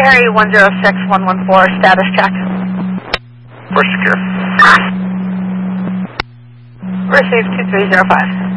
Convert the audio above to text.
Harry 106114, status check. We're secure. Received 2305.